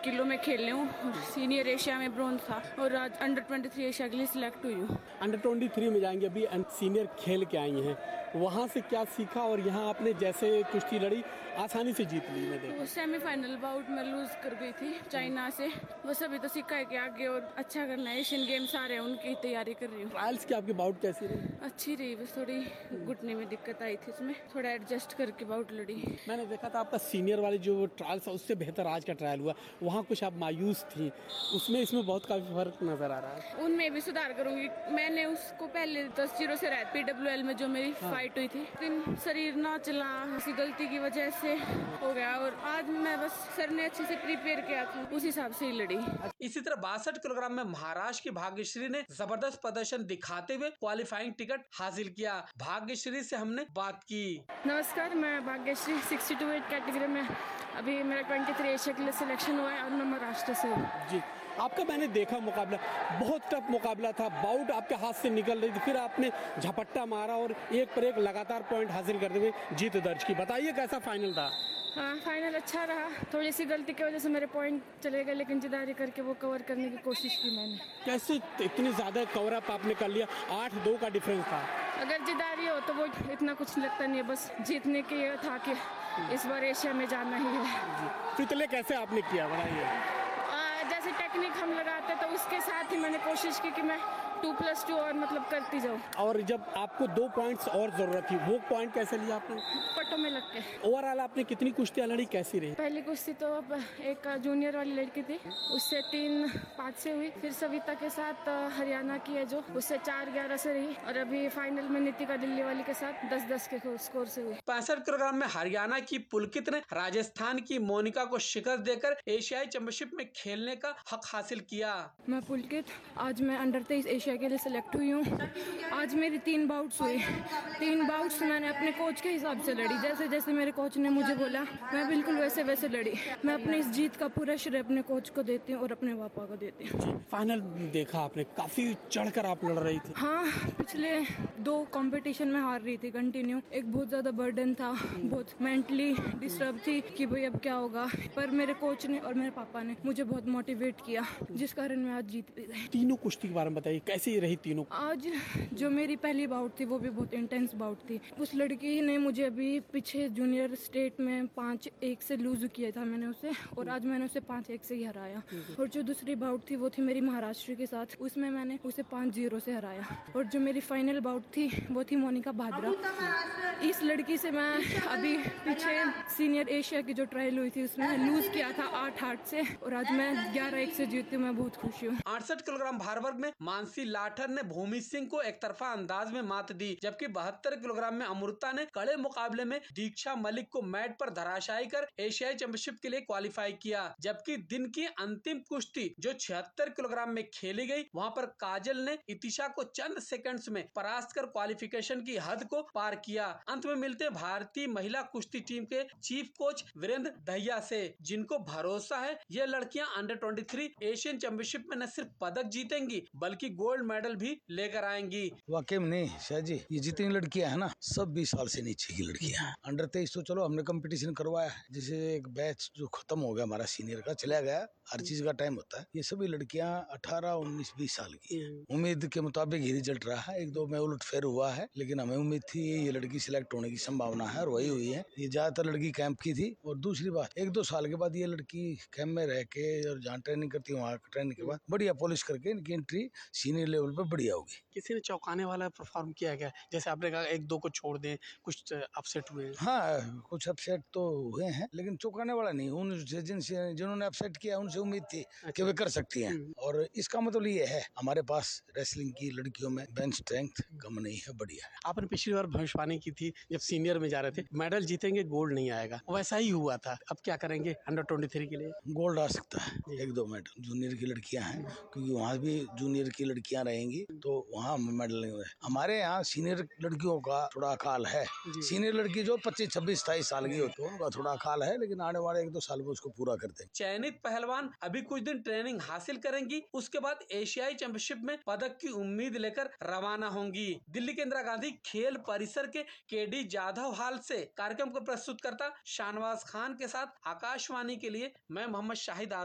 Kilo में खेल रही हूँ। सीनियर एशिया में ब्रॉन्ज था और आज अंडर-23 एशिया के लिए सिलेक्ट हुई हूँ। अंडर-23 में जाएंगे, अभी सीनियर खेल के आई हैं, वहाँ से क्या सीखा और यहाँ आपने जैसे कुश्ती लड़ी आसानी से जीत ली? मैं देखा सेमीफाइनल बाउट में लूज कर गई थी चाइना से, बस अभी तो सीखा है कि आगे और अच्छा करना है। एशियन गेम्स आ रहे हैं, उनकी तैयारी कर रही हूँ। ट्रायल्स की आपकी बाउट कैसी रही? अच्छी रही, बस थोड़ी घुटने में दिक्कत आई थी, इसमें थोड़ा एडजस्ट करके बाउट लड़ी। मैंने देखा था आपका सीनियर वाले जो ट्रायल्स उससे बेहतर आज का ट्रायल हुआ, वहाँ कुछ आप मायूस थी, उसमें इसमें बहुत काफी फर्क नजर आ रहा है। उनमें भी सुधार करूंगी। मैंने उसको पहले 10-0 से रहा PWL में जो मेरी फाइट हुई थी, लेकिन शरीर ना चला, किसी गलती की वजह से हो गया और आज मैं बस सर ने अच्छे से प्रिपेयर किया था, उस हिसाब से ही लड़ी। इसी तरह 62 किलोग्राम में महाराष्ट्र की भाग्यश्री ने जबरदस्त प्रदर्शन दिखाते हुए क्वालिफाइंग टिकट हासिल किया। भाग्यश्री से हमने बात की। नमस्कार, मैं भाग्यश्री 62 वेट कैटेगरी में अभी मेरा 23 एशिया के लिए सिलेक्शन हुआ है और मैं महाराष्ट्र से हूँ। जी, आपका मैंने देखा मुकाबला बहुत टफ मुकाबला था, बाउट आपके हाथ से निकल रही थी, फिर आपने झपट्टा मारा और एक पर एक लगातार पॉइंट हासिल करते हुए जीत दर्ज की। बताइए कैसा फाइनल था? हाँ, फाइनल अच्छा रहा। थोड़ी सी गलती की वजह से मेरे पॉइंट चले गए, लेकिन जिदारी करके वो कवर करने की कोशिश की मैंने। कैसे इतनी ज्यादा कवर अप आपने कर लिया? 8-2 का डिफरेंस था। अगर जिदारी हो तो वो इतना कुछ लगता नहीं है, बस जीतने के ये था कि इस बार एशिया में जाना ही है। फितले कैसे आपने किया बताइए? जैसे टेक्निक हम लगाते तो उसके साथ ही मैंने कोशिश की कि मैं 2+2 और मतलब करती जाऊँ। और जब आपको 2 पॉइंट्स और जरूरत थी, वो पॉइंट कैसे लिया आपने? पट्टों में लग के। ओवरऑल आपने कितनी कुश्तियां लड़ी, कैसी रही? पहली कुश्ती तो एक जूनियर वाली लड़की थी, उससे 3-5 से हुई। फिर सविता के साथ हरियाणा की है जो, उससे 4-11 से रही। और अभी फाइनल में नितिका दिल्ली वाली के साथ 10-10 के स्कोर से हुई। 65 किलोग्राम में हरियाणा की पुलकित ने राजस्थान की मोनिका को शिकस्त देकर एशियाई चैंपियनशिप में खेलने का हक हासिल किया। मैं पुलकित, आज मैं अंडर-23 एशिया के लिए सिलेक्ट हुई हूँ। आज मेरी 3 बाउट्स हुई। 3 बाउट्स मैंने अपने कोच के हिसाब से लड़ी, जैसे जैसे मेरे कोच ने मुझे बोला मैं बिल्कुल वैसे वैसे लड़ी। मैं अपने इस जीत का पूरा श्रेय अपने कोच को देती हूँ और अपने पापा को देती हूँ। फाइनल देखा आपने, काफी चढ़कर आप लड़ रही थी। हाँ, पिछले 2 कंपटीशन में हार रही थी कंटिन्यू। एक बहुत ज्यादा बर्डन था, बहुत मेंटली डिस्टर्ब थी कि भाई अब क्या होगा, पर मेरे कोच ने और मेरे पापा ने मुझे बहुत मोटिवेट किया, जिस कारण मैं आज जीत भी गई। तीनों कुश्ती के बारे में बताइए, कैसी रही तीनों? आज जो मेरी पहली बाउट थी वो भी बहुत इंटेंस बाउट थी। उस लड़की ने मुझे अभी पीछे जूनियर स्टेट में 5-1 से लूज किया था मैंने उसे, और आज मैंने उसे 5-1 से ही हराया। और जो दूसरी बाउट थी वो थी मेरी महाराष्ट्र के साथ, उसमें मैंने उसे 5-0 से हराया। और जो मेरी फाइनल बाउट थी वो थी मोनिका भाद्रा। इस लड़की से मैं अभी पीछे सीनियर एशिया की जो ट्रायल हुई थी उसमें लूज किया था 8-8 से, और आज मैं 11-1 से जीती हूँ। मैं बहुत खुश हूँ। 68 किलोग्राम भार वर्ग में मानसी लाठर ने भूमि सिंह को एक तरफा अंदाज में मात दी, जबकि 72 किलोग्राम में अमृता ने कड़े मुकाबले में दीक्षा मलिक को मैट पर धराशायी कर एशियाई चैंपियनशिप के लिए क्वालिफाई किया। जबकि दिन की अंतिम कुश्ती जो 76 किलोग्राम में खेली गई, वहां पर काजल ने इतिशा को चंद सेकंड्स में परास्त कर क्वालिफिकेशन की हद को पार किया। अंत में मिलते हैं भारतीय महिला कुश्ती टीम के चीफ कोच वीरेंद्र दहिया से, जिनको भरोसा है ये लड़कियां अंडर-23 एशियन चैंपियनशिप में न सिर्फ पदक जीतेंगी बल्कि गोल्ड मेडल भी लेकर आएंगी। वाकई में नहीं शाह जी, ये जितनी लड़कियां हैं ना सब 20 साल से नीचे की लड़कियां हैं। अंडर-23 तो चलो हमने कंपटीशन करवाया, जैसे एक बैच जो खत्म हो गया हमारा सीनियर का, चला गया, हर चीज का टाइम होता है। ये सभी लड़कियां 18, 19, 20 साल की है। उम्मीद के मुताबिक ही रिजल्ट रहा है। 1-2 में उलटफेर हुआ है, लेकिन हमें उम्मीद थी ये लड़की सिलेक्ट होने की संभावना है और वही हुई है। ये ज्यादातर लड़की कैंप की थी। और दूसरी बात, 1-2 साल के बाद ये लड़की कैंप में रह के और जहाँ ट्रेनिंग करती है वहाँ ट्रेनिंग के बाद बढ़िया पॉलिश करके इनकी एंट्री सीनियर लेवल पे बढ़िया होगी। किसी ने चौंकाने वाला परफॉर्म किया क्या? जैसे आपने कहा 1-2 को छोड़ दें, कुछ अपसेट हुए? हाँ, कुछ अपसेट तो हुए हैं, लेकिन चौंकाने वाला नहीं। उनसे जिन्होंने अपसेट किया उनसे उम्मीद थी कि वे कर सकती हैं। और इसका मतलब ये है हमारे पास रेसलिंग की लड़कियों में बेंच स्ट्रेंथ कम नहीं है, बढ़िया है। आपने पिछली बार भविष्यवाणी की थी जब सीनियर में जा रहे थे, मेडल जीतेंगे गोल्ड नहीं आएगा, वैसा ही हुआ था। अब क्या करेंगे अंडर-23 के लिए? गोल्ड आ सकता है, 1-2 मेडल। जूनियर की लड़कियां हैं, क्योंकि वहाँ भी जूनियर की लड़कियां रहेंगी तो वहाँ मेडल नहीं हुए। हमारे यहाँ सीनियर लड़कियों का थोड़ा अकाल है। सीनियर लड़की जो 25, 26, 27 साल की होती है उनका थोड़ा अकाल है, लेकिन आने वाले 1-2 साल में उसको पूरा कर देंगे। चयनित पहलवान अभी कुछ दिन ट्रेनिंग हासिल करेंगी, उसके बाद एशियाई चैंपियनशिप में पदक की उम्मीद लेकर रवाना होंगी। दिल्ली के इंदिरा गांधी खेल परिसर के केडी जाधव हॉल से कार्यक्रम को प्रस्तुत करता शाहनवाज खान के साथ आकाशवाणी के लिए मैं मोहम्मद शाहिद।